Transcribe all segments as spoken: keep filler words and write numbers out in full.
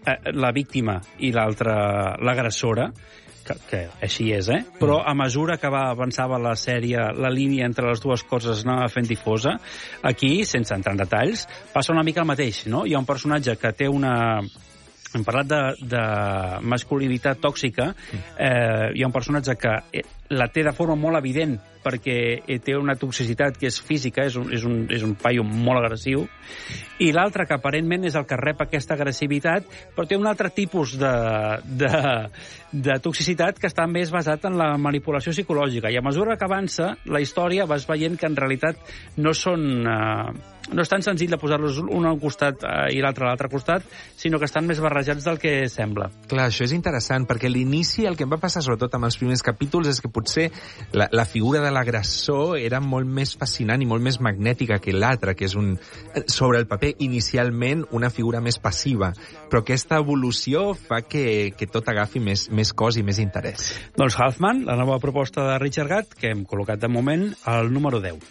eh, la víctima i l'altra l'agressora, que, que així és, eh? Però a mesura que va avançava la sèrie, la línia entre les dues coses anava fent difosa. Aquí, sense entrar en detalls, passa una mica el mateix, no? Hi ha un personatge que té una... Hem parlat de, de masculinitat tòxica. Eh, hi ha un personatge que la té de forma molt evident perquè té una toxicitat que és física, és un, és un, és un paio molt agressiu, i l'altre que aparentment és el que rep aquesta agressivitat, però té un altre tipus de, de, de toxicitat que està més basat en la manipulació psicològica. I a mesura que avança la història vas veient que en realitat no són... Eh, no és tan senzill de posar-los un al costat eh, i l'altre a l'altre costat, sinó que estan més barrejats del que sembla. Clar, això és interessant, perquè a l'inici el que em va passar, sobretot amb els primers capítols, és que potser la, la figura de l'agressor era molt més fascinant i molt més magnètica que l'altra, que és un, sobre el paper, inicialment, una figura més passiva. Però aquesta evolució fa que, que tot agafi més, més cos i més interès. Doncs Halfman, la nova proposta de Richard Gatt, que hem col·locat de moment al número deu.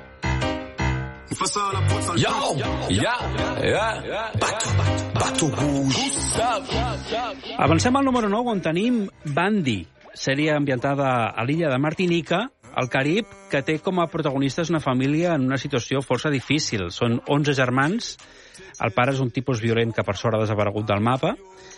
Yo, yeah, yeah, Bato, Bato Rouge. Avancem al número nou, on tenim Bandy, sèrie ambientada a l'illa de Martinica, al Carib, que té com a protagonistes una família en una situació força difícil. Són onze germans, el pare és un tipus violent que per sort ha desaparegut del mapa,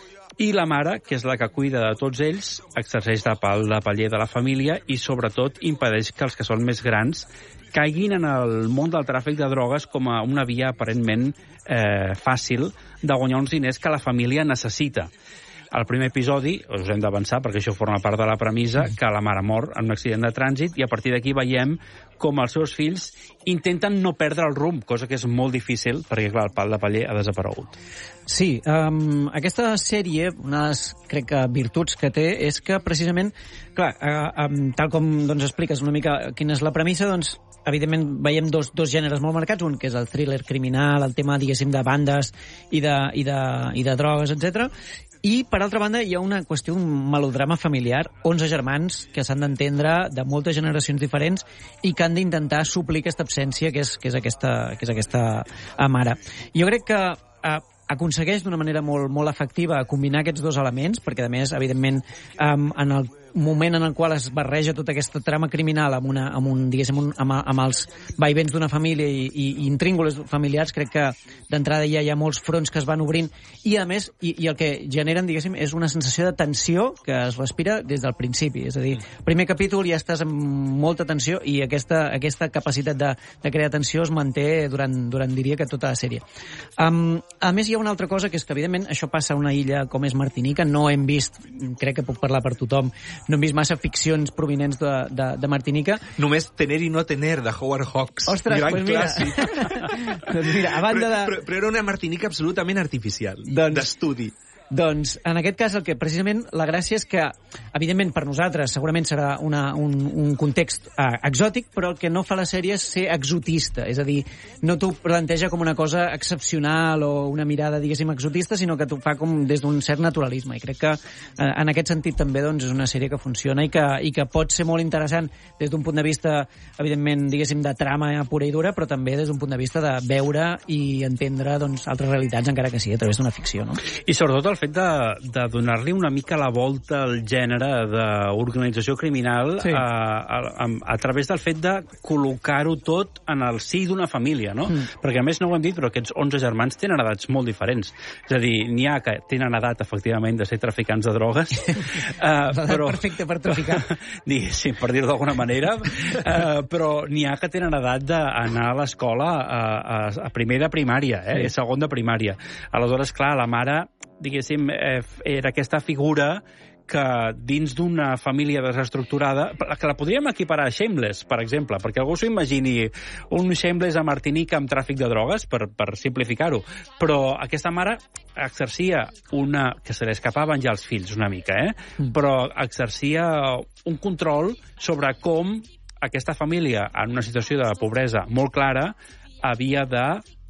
i la mare, que és la que cuida de tots ells, exerceix de pal de paller de la família i, sobretot, impedeix que els que són més grans caiguin en el món del tràfic de drogues com a una via aparentment eh, fàcil de guanyar uns diners que la família necessita. Al primer episodi, us hem d'avançar perquè això forma part de la premissa, que la mare mor en un accident de trànsit i a partir d'aquí veiem com els seus fills intenten no perdre el rumb, cosa que és molt difícil perquè, clar, el pal de paller ha desaparegut. Sí, um, aquesta sèrie, una de les, crec que, virtuts que té és que, precisament, clar, uh, um, tal com doncs, expliques una mica quina és la premissa, doncs, evidentment, veiem dos, dos gèneres molt marcats, un que és el thriller criminal, el tema, diguéssim, de bandes i de, i de, i de drogues, etcètera. I, per altra banda, hi ha una qüestió, un melodrama familiar, onze germans que s'han d'entendre de moltes generacions diferents i que han d'intentar suplir aquesta absència que és, que és aquesta, que és aquesta mare. Jo crec que eh, aconsegueix d'una manera molt, molt efectiva combinar aquests dos elements, perquè, a més, evidentment, eh, en el moment en el qual es barreja tota aquesta trama criminal amb, una, amb, un, diguéssim, un, amb, amb els vaivents d'una família i, i, i intríngules familiars, crec que d'entrada ja hi ha molts fronts que es van obrint i, a més, i, i el que generen, diguéssim, és una sensació de tensió que es respira des del principi. És a dir, primer capítol ja estàs amb molta tensió i aquesta, aquesta capacitat de, de crear tensió es manté durant, durant, diria que tota la sèrie. Um, a més, hi ha una altra cosa, que és que, evidentment, això passa a una illa com és Martinica. No hem vist, crec que puc parlar per tothom, no hem vist massa ficcions provinents de, de, de Martinica. Només Tener i no tener, de Howard Hawks. Ostres, gran pues mira. clàssic. Doncs mira, a banda de... Però, però, però era una Martinica absolutament artificial, doncs, d'estudi. Doncs, en aquest cas, el que precisament la gràcia és que, evidentment, per nosaltres segurament serà una, un, un context eh, exòtic, però el que no fa la sèrie és ser exotista. És a dir, no t'ho planteja com una cosa excepcional o una mirada, diguéssim, exotista, sinó que t'ho fa com des d'un cert naturalisme. I crec que, eh, en aquest sentit, també doncs, és una sèrie que funciona i que, i que pot ser molt interessant des d'un punt de vista, evidentment, diguéssim, de trama pura i dura, però també des d'un punt de vista de veure i entendre doncs, altres realitats, encara que sigui a través d'una ficció. No? I sobretot el fet de, de donar-li una mica la volta al gènere d'organització criminal sí. a, a, a, a través del fet de col·locar-ho tot en el si d'una família, no? Mm. Perquè, a més, no ho hem dit, però aquests onze germans tenen edats molt diferents. És a dir, n'hi ha que tenen edat, efectivament, de ser traficants de drogues. uh, però, perfecte per traficar. Diguéssim, per dir-ho d'alguna manera. Uh, però n'hi ha que tenen edat d'anar a l'escola a, a, a primer de primària, eh? Sí. Segon de primària. Aleshores, clar, la mare, diguéssim, eh, era aquesta figura que dins d'una família desestructurada, que la podríem equiparar a Shameless, per exemple, perquè algú s'ho imagini un Shameless a Martinica amb tràfic de drogues, per, per simplificar-ho, però aquesta mare exercia una... que se li escapaven ja els fills una mica, eh? Mm. Però exercia un control sobre com aquesta família, en una situació de pobresa molt clara, havia de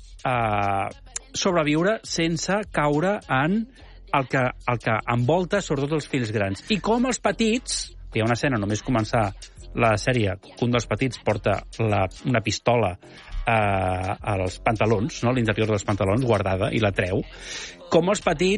eh, sobreviure sense caure en el que, el que envolta sobretot els fills grans. I com els petits, hi ha una escena, només començar la sèrie, que un dels petits porta la, una pistola eh, als pantalons, no? A l'interior dels pantalons, guardada, i la treu, com els petits